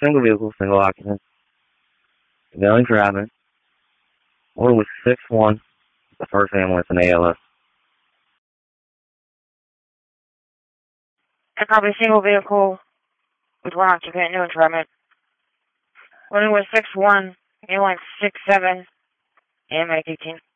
single vehicle, single occupant, prevailing traffic. Order was 6-1, the first ambulance in ALS. I copy single vehicle with one occupant, no interruption. Order was 6-1, ambulance 6-7, and medic 18.